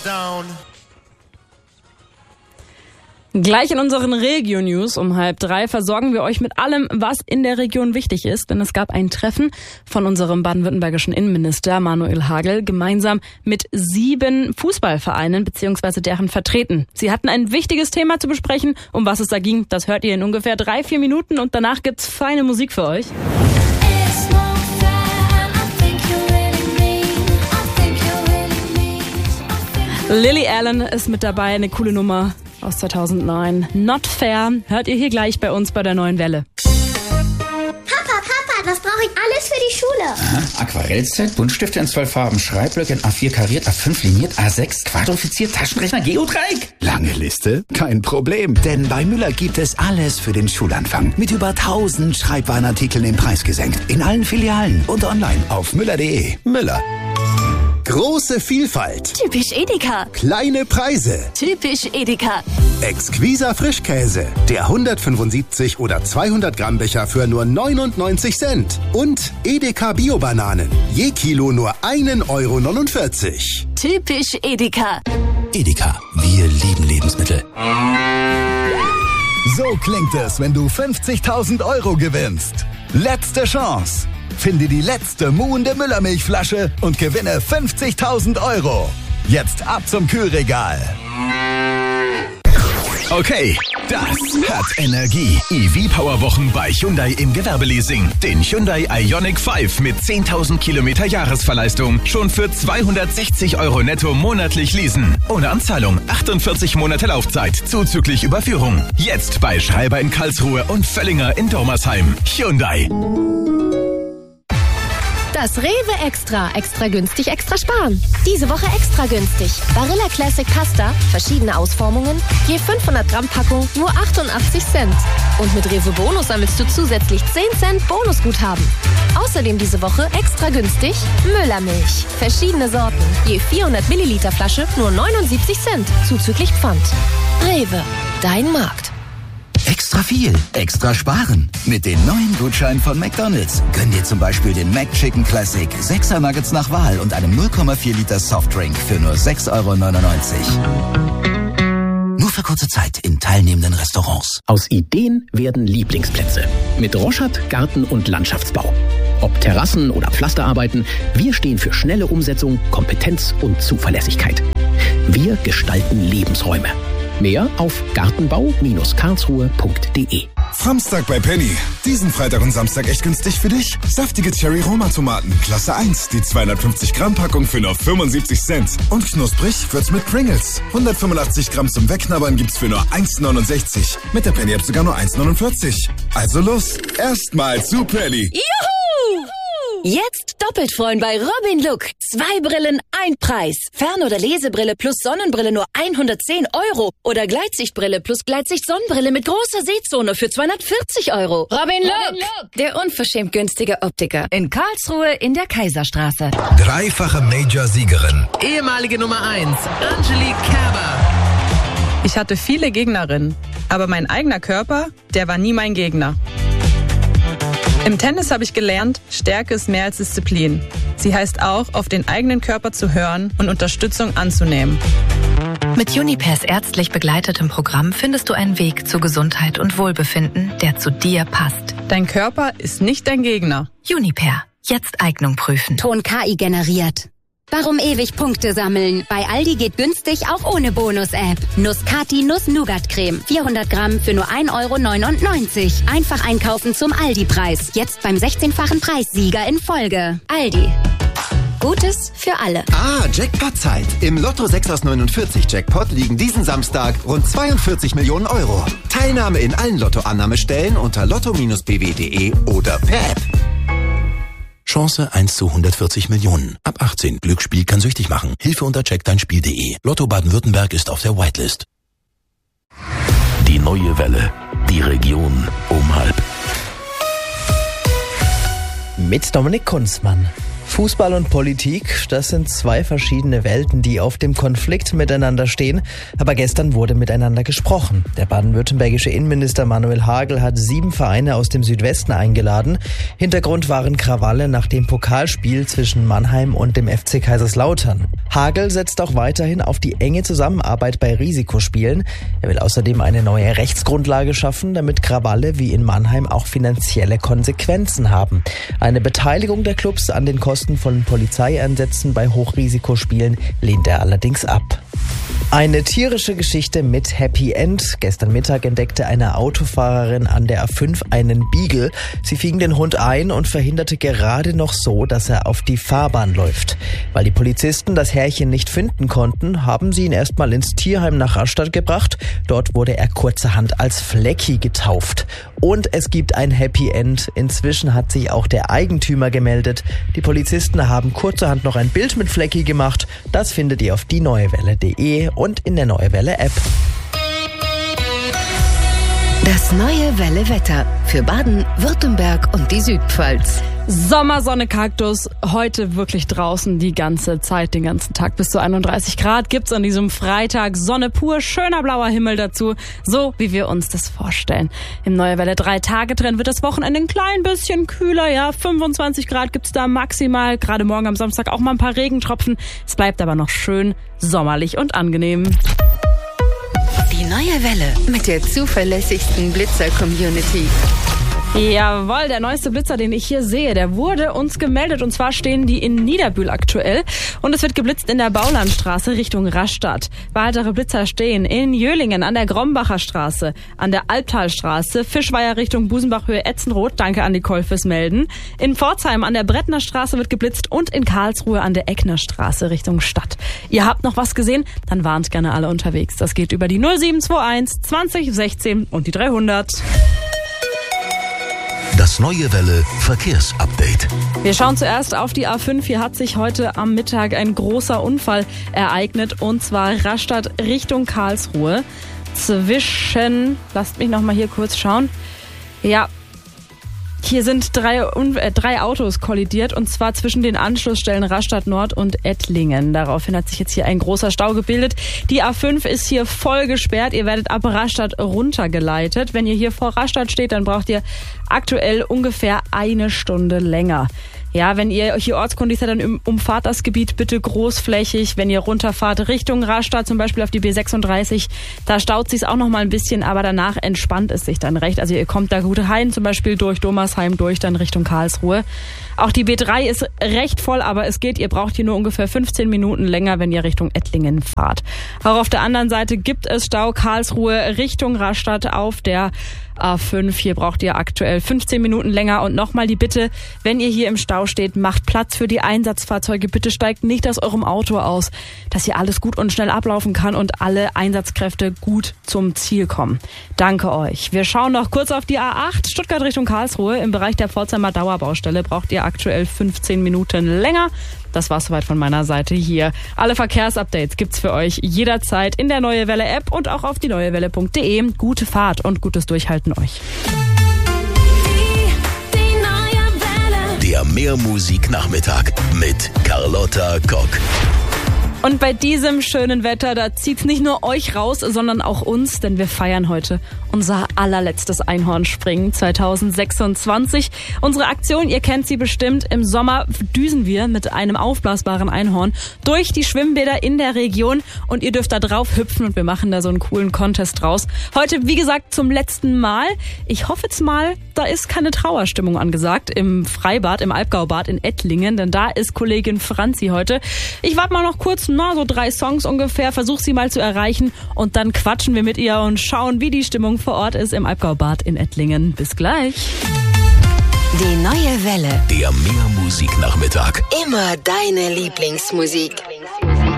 down. Gleich in unseren Regio-News um 2:30 versorgen wir euch mit allem, was in der Region wichtig ist. Denn es gab ein Treffen von unserem baden-württembergischen Innenminister Manuel Hagel gemeinsam mit 7 Fußballvereinen bzw. deren Vertreten. Sie hatten ein wichtiges Thema zu besprechen. Um was es da ging, das hört ihr in ungefähr 3-4 Minuten und danach gibt's feine Musik für euch. Lily Allen ist mit dabei, eine coole Nummer aus 2009. Not Fair hört ihr hier gleich bei uns bei der Neuen Welle. Papa, was brauche ich alles für die Schule? Aha, Aquarellset, Buntstifte in 12 Farben, Schreibblöcke in A4 kariert, A5 liniert, A6 quadrifiziert, Taschenrechner, Geodreieck. Lange Liste? Kein Problem, denn bei Müller gibt es alles für den Schulanfang. Mit über 1000 Schreibwarenartikeln im Preis gesenkt. In allen Filialen und online auf müller.de. Müller. Große Vielfalt. Typisch Edeka. Kleine Preise. Typisch Edeka. Exquiser Frischkäse. Der 175 oder 200 Gramm Becher für nur 99 Cent. Und Edeka Bio-Bananen. Je Kilo nur 1,49 €. Typisch Edeka. Edeka, wir lieben Lebensmittel. So klingt es, wenn du 50.000 € gewinnst. Letzte Chance. Finde die letzte muhende Müllermilchflasche und gewinne 50.000 €. Jetzt ab zum Kühlregal. Okay, das hat Energie. EV-Power-Wochen bei Hyundai im Gewerbeleasing. Den Hyundai Ioniq 5 mit 10.000 Kilometer Jahresverleistung schon für 260 € netto monatlich leasen. Ohne Anzahlung, 48 Monate Laufzeit, zuzüglich Überführung. Jetzt bei Schreiber in Karlsruhe und Völlinger in Dormersheim. Hyundai. Das Rewe Extra. Extra günstig, extra sparen. Diese Woche extra günstig. Barilla Classic Pasta, verschiedene Ausformungen, je 500 Gramm Packung, nur 88 Cent. Und mit Rewe Bonus sammelst du zusätzlich 10 Cent Bonusguthaben. Außerdem diese Woche extra günstig Müllermilch. Verschiedene Sorten, je 400 Milliliter Flasche, nur 79 Cent, zuzüglich Pfand. Rewe, dein Markt. Extra viel, extra sparen. Mit den neuen Gutscheinen von McDonald's. Gönn dir zum Beispiel den McChicken Classic, 6er Nuggets nach Wahl und einem 0,4 Liter Softdrink für nur 6,99 €. Nur für kurze Zeit in teilnehmenden Restaurants. Aus Ideen werden Lieblingsplätze. Mit Roschat Garten- und Landschaftsbau. Ob Terrassen oder Pflasterarbeiten, wir stehen für schnelle Umsetzung, Kompetenz und Zuverlässigkeit. Wir gestalten Lebensräume. Mehr auf gartenbau-karlsruhe.de. Samstag bei Penny. Diesen Freitag und Samstag echt günstig für dich. Saftige Cherry-Roma-Tomaten, Klasse 1. Die 250 Gramm Packung für nur 75 Cent. Und knusprig wird's mit Pringles. 185 Gramm zum Wegknabbern gibt's für nur 1,69 €. Mit der Penny-App sogar nur 1,49 €. Also los, erstmal zu Penny. Juhu! Jetzt doppelt freuen bei Robin Look. 2 Brillen, 1 Preis. Fern- oder Lesebrille plus Sonnenbrille nur 110 € oder Gleitsichtbrille plus Gleitsicht-Sonnenbrille mit großer Sehzone für 240 €. Robin Look, der unverschämt günstige Optiker in Karlsruhe in der Kaiserstraße. Dreifache Major-Siegerin. Ehemalige Nummer 1, Angelique Kerber. Ich hatte viele Gegnerinnen, aber mein eigener Körper, der war nie mein Gegner. Im Tennis habe ich gelernt, Stärke ist mehr als Disziplin. Sie heißt auch, auf den eigenen Körper zu hören und Unterstützung anzunehmen. Mit Junipers ärztlich begleitetem Programm findest du einen Weg zu Gesundheit und Wohlbefinden, der zu dir passt. Dein Körper ist nicht dein Gegner. Juniper. Jetzt Eignung prüfen. Ton KI generiert. Warum ewig Punkte sammeln? Bei Aldi geht günstig auch ohne Bonus-App. Nuss-Kati Nuss-Nougat-Creme. 400 Gramm für nur 1,99 €. Einfach einkaufen zum Aldi-Preis. Jetzt beim 16-fachen Preissieger in Folge. Aldi. Gutes für alle. Jackpot-Zeit. Im Lotto 6 aus 49 Jackpot liegen diesen Samstag rund 42 Millionen €. Teilnahme in allen Lottoannahmestellen unter lotto-bw.de oder per App. Chance 1 zu 140 Millionen. Ab 18. Glücksspiel kann süchtig machen. Hilfe unter checkdeinspiel.de. Lotto Baden-Württemberg ist auf der Whitelist. Die Neue Welle. Die Region um 2:30. Mit Dominik Kunzmann. Fußball und Politik, das sind zwei verschiedene Welten, die auf dem Konflikt miteinander stehen. Aber gestern wurde miteinander gesprochen. Der baden-württembergische Innenminister Manuel Hagel hat 7 Vereine aus dem Südwesten eingeladen. Hintergrund waren Krawalle nach dem Pokalspiel zwischen Mannheim und dem FC Kaiserslautern. Hagel setzt auch weiterhin auf die enge Zusammenarbeit bei Risikospielen. Er will außerdem eine neue Rechtsgrundlage schaffen, damit Krawalle wie in Mannheim auch finanzielle Konsequenzen haben. Eine Beteiligung der Clubs an den Kosten von Polizeieinsätzen bei Hochrisikospielen lehnt er allerdings ab. Eine tierische Geschichte mit Happy End. Gestern Mittag entdeckte eine Autofahrerin an der A5 einen Beagle. Sie fing den Hund ein und verhinderte gerade noch so, dass er auf die Fahrbahn läuft. Weil die Polizisten das Herrchen nicht finden konnten, haben sie ihn erstmal ins Tierheim nach Rastatt gebracht. Dort wurde er kurzerhand als Flecki getauft. Und es gibt ein Happy End. Inzwischen hat sich auch der Eigentümer gemeldet. Die Polizisten haben kurzerhand noch ein Bild mit Flecki gemacht. Das findet ihr auf dieneuewelle.de und in der Neue Welle App. Das Neue Welle Wetter für Baden, Württemberg und die Südpfalz. Sommersonne, Kaktus, heute wirklich draußen die ganze Zeit, den ganzen Tag. Bis zu 31 Grad gibt's an diesem Freitag. Sonne pur, schöner blauer Himmel dazu, so wie wir uns das vorstellen. Im Neue Welle 3-Tage-Trend wird das Wochenende ein klein bisschen kühler, ja. 25 Grad gibt's da maximal, gerade morgen am Samstag auch mal ein paar Regentropfen. Es bleibt aber noch schön sommerlich und angenehm. Die Neue Welle mit der zuverlässigsten Blitzer-Community. Jawohl, der neueste Blitzer, den ich hier sehe, der wurde uns gemeldet. Und zwar stehen die in Niederbühl aktuell. Und es wird geblitzt in der Baulandstraße Richtung Rastatt. Weitere Blitzer stehen in Jölingen an der Grombacher Straße, an der Albtalstraße, Fischweiher Richtung Busenbach-Höhe Etzenroth. Danke an Nicole fürs Melden. In Pforzheim an der Brettner Straße wird geblitzt und in Karlsruhe an der Eckner Straße Richtung Stadt. Ihr habt noch was gesehen? Dann warnt gerne alle unterwegs. Das geht über die 0721 20 16 und die 300. Das Neue Welle Verkehrsupdate. Wir schauen zuerst auf die A5. Hier hat sich heute am Mittag ein großer Unfall ereignet. Und zwar Rastatt Richtung Karlsruhe. Lasst mich noch mal hier kurz schauen. Ja, hier sind drei Autos kollidiert, und zwar zwischen den Anschlussstellen Rastatt Nord und Ettlingen. Daraufhin hat sich jetzt hier ein großer Stau gebildet. Die A5 ist hier voll gesperrt. Ihr werdet ab Rastatt runtergeleitet. Wenn ihr hier vor Rastatt steht, dann braucht ihr aktuell ungefähr 1 Stunde länger. Ja, wenn ihr hier ortskundig seid, dann umfahrt das Gebiet bitte großflächig. Wenn ihr runterfahrt Richtung Rastatt, zum Beispiel auf die B36, da staut sich's auch noch mal ein bisschen, aber danach entspannt es sich dann recht. Also ihr kommt da gut rein, zum Beispiel durch Domersheim durch, dann Richtung Karlsruhe. Auch die B3 ist recht voll, aber es geht. Ihr braucht hier nur ungefähr 15 Minuten länger, wenn ihr Richtung Ettlingen fahrt. Auch auf der anderen Seite gibt es Stau Karlsruhe Richtung Rastatt auf der A5. Hier braucht ihr aktuell 15 Minuten länger. Und nochmal die Bitte, wenn ihr hier im Stau steht, macht Platz für die Einsatzfahrzeuge. Bitte steigt nicht aus eurem Auto aus, dass hier alles gut und schnell ablaufen kann und alle Einsatzkräfte gut zum Ziel kommen. Danke euch. Wir schauen noch kurz auf die A8 Stuttgart Richtung Karlsruhe. Im Bereich der Pforzheimer Dauerbaustelle braucht ihr aktuell 15 Minuten länger. Das war's soweit von meiner Seite hier. Alle Verkehrsupdates gibt's für euch jederzeit in der Neue Welle App und auch auf dieneuewelle.de. Gute Fahrt und gutes Durchhalten euch. Die Neue Welle. Der Mehrmusik-Nachmittag mit Carlotta Kock. Und bei diesem schönen Wetter, da zieht's nicht nur euch raus, sondern auch uns, denn wir feiern heute unser allerletztes Einhornspringen 2026. Unsere Aktion, ihr kennt sie bestimmt, im Sommer düsen wir mit einem aufblasbaren Einhorn durch die Schwimmbäder in der Region und ihr dürft da drauf hüpfen und wir machen da so einen coolen Contest draus. Heute, wie gesagt, zum letzten Mal. Ich hoffe jetzt mal, da ist keine Trauerstimmung angesagt im Freibad, im Alpgaubad in Ettlingen, denn da ist Kollegin Franzi heute. Ich warte mal noch kurz, so 3 Songs ungefähr, versuch sie mal zu erreichen und dann quatschen wir mit ihr und schauen, wie die Stimmung vor Ort ist im Alpgaubad in Ettlingen. Bis gleich. Die Neue Welle. Der Mehrmusik-Nachmittag. Immer deine Lieblingsmusik.